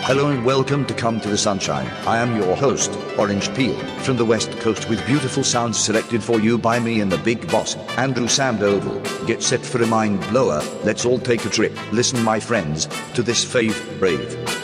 Hello and welcome to Come to the Sunshine. I am your host, Orange Peel, from the West Coast with beautiful sounds selected for you by me and the big boss, Andrew Sandoval. Get set for a mind blower. Let's all take a trip. Listen, my friends, to this faith brave.